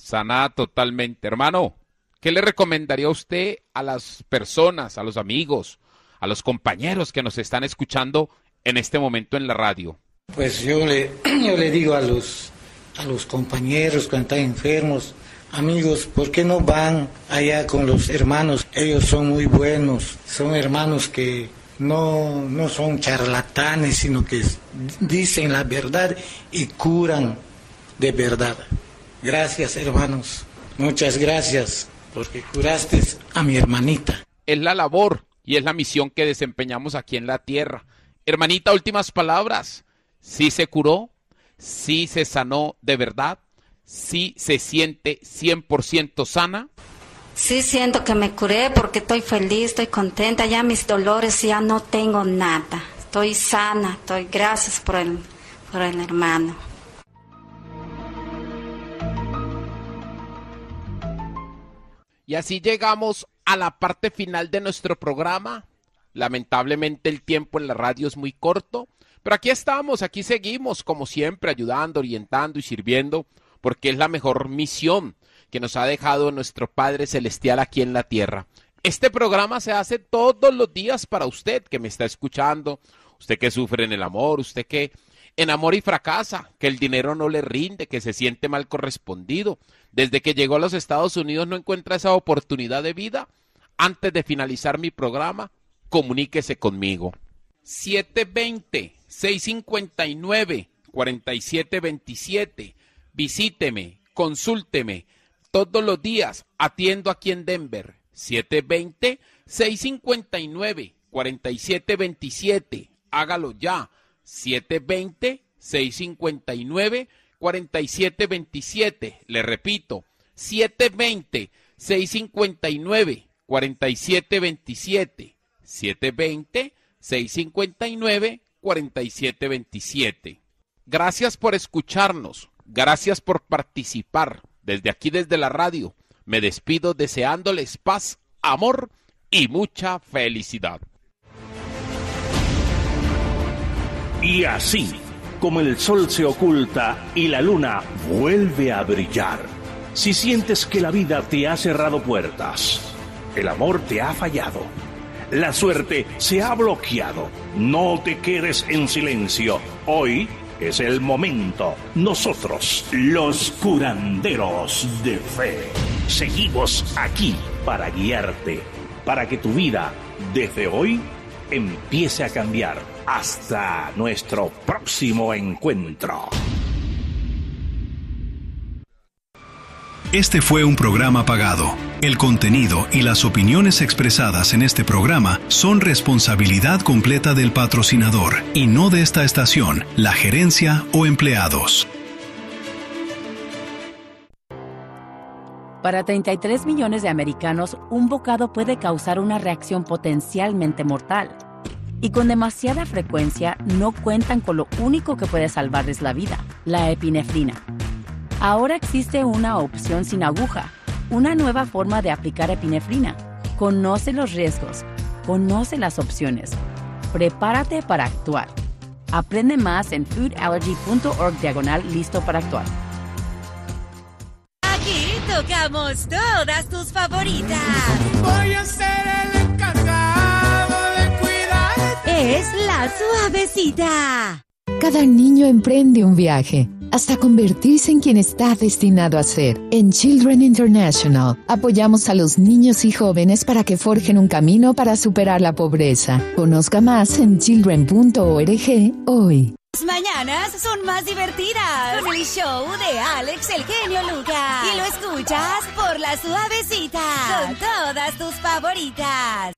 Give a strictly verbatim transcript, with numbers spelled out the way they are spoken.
sanada totalmente. Hermano, ¿qué le recomendaría usted a las personas, a los amigos, a los compañeros que nos están escuchando en este momento en la radio? Pues yo le, yo le digo a los, a los compañeros cuando están enfermos, amigos, ¿por qué no van allá con los hermanos? Ellos son muy buenos, son hermanos que no, no son charlatanes, sino que dicen la verdad y curan de verdad. Gracias, hermanos, muchas gracias, porque curaste a mi hermanita. Es la labor y es la misión que desempeñamos aquí en la tierra. Hermanita, últimas palabras. ¿Sí se curó? ¿Sí se sanó de verdad? ¿Sí se siente cien por ciento sana? Sí siento que me curé porque estoy feliz, estoy contenta, ya mis dolores ya no tengo nada. Estoy sana, estoy gracias por el, por el hermano. Y así llegamos a la parte final de nuestro programa. Lamentablemente el tiempo en la radio es muy corto, pero aquí estamos, aquí seguimos como siempre ayudando, orientando y sirviendo, porque es la mejor misión que nos ha dejado nuestro Padre Celestial aquí en la tierra. Este programa se hace todos los días para usted que me está escuchando, usted que sufre en el amor, usted que en amor y fracasa, que el dinero no le rinde, que se siente mal correspondido. Desde que llegó a los Estados Unidos no encuentra esa oportunidad de vida. Antes de finalizar mi programa, comuníquese conmigo. siete dos cero, seis cinco nueve, cuatro siete dos siete. Visíteme, consúlteme. Todos los días atiendo aquí en Denver. siete dos cero, seis cinco nueve, cuatro siete dos siete. Hágalo ya. siete dos cero, seis cinco nueve, cuatro siete dos siete. Le repito, siete dos cero, seis cinco nueve, cuatro siete dos siete. siete dos cero, seis cinco nueve, cuatro siete dos siete. Gracias por escucharnos, gracias por participar. Desde aquí, desde la radio, me despido deseándoles paz, amor y mucha felicidad. Y así, como el sol se oculta y la luna vuelve a brillar, si sientes que la vida te ha cerrado puertas, el amor te ha fallado, la suerte se ha bloqueado, no te quedes en silencio. Hoy es el momento. Nosotros, los curanderos de fe, seguimos aquí para guiarte, para que tu vida, desde hoy, empiece a cambiar. Hasta nuestro próximo encuentro. Este fue un programa pagado. El contenido y las opiniones expresadas en este programa son responsabilidad completa del patrocinador y no de esta estación, la gerencia o empleados. Para treinta y tres millones de americanos, un bocado puede causar una reacción potencialmente mortal. Y con demasiada frecuencia no cuentan con lo único que puede salvarles la vida, la epinefrina. Ahora existe una opción sin aguja, una nueva forma de aplicar epinefrina. Conoce los riesgos, conoce las opciones. Prepárate para actuar. Aprende más en foodallergy.org diagonal listo para actuar. Aquí tocamos todas tus favoritas. Voy a ser el encargado de cuidarte. Es La Suavecita. Cada niño emprende un viaje hasta convertirse en quien está destinado a ser. En Children International, apoyamos a los niños y jóvenes para que forjen un camino para superar la pobreza. Conozca más en children punto org hoy. Las mañanas son más divertidas con el show de Alex el Genio Lucas. Y lo escuchas por La Suavecita con todas tus favoritas.